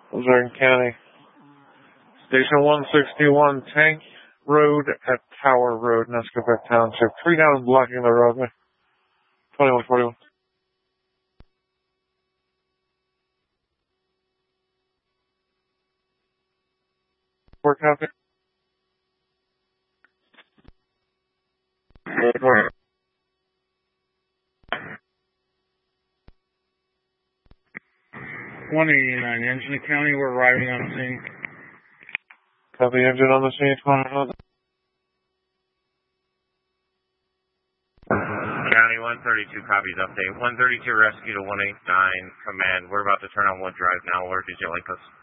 Luzerne County. Station 161, Tank Road at Tower Road, Nescopeck Township. 3 down blocking the roadway. 2141. Work out there. 189, Engine County, we're arriving on scene. Copy, engine on the scene. County 132 copies update. 132 rescue to 189 command. We're about to turn on Wood Drive now. Where did you like us?